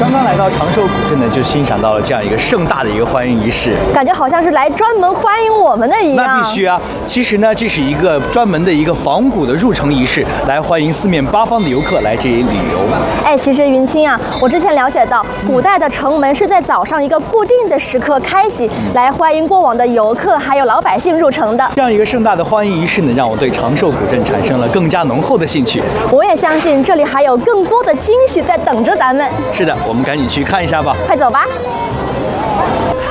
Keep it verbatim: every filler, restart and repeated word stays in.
刚刚来到长寿古镇呢，就欣赏到了这样一个盛大的一个欢迎仪式， 感觉好像是来专门欢迎我们的一样。 那必须啊！其实呢，这是一个专门的一个仿古的入城仪式，来欢迎四面八方的游客来这里旅游。 哎，其实云清啊，我之前了解到，古代的城门是在早上一个固定的时刻开启，嗯、来欢迎过往的游客还有老百姓入城的。 这样一个盛大的欢迎仪式呢，让我对长寿古镇产生了更加浓厚的兴趣。 我也相信这里还有更多的惊喜在等着咱们。 是的，我们赶紧去看一下吧。 快走吧。